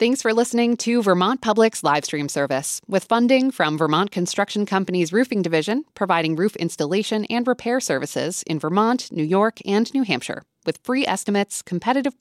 Thanks for listening to Vermont Public's live stream service, with funding from Vermont Construction Company's Roofing Division, providing roof installation and repair services in Vermont, New York, and New Hampshire, with free estimates, competitive